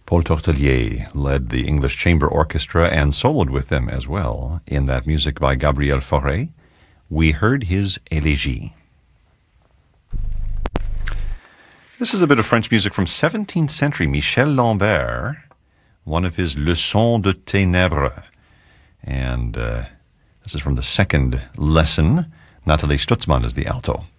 Paul Tortelier led the English Chamber Orchestra and soloed with them as well in that music by Gabriel Fauré. We heard his Élégie. This is a bit of French music from 17th century. Michel Lambert, one of his Leçons de Ténèbres. And this is from the second lesson. Nathalie Stutzmann is the alto.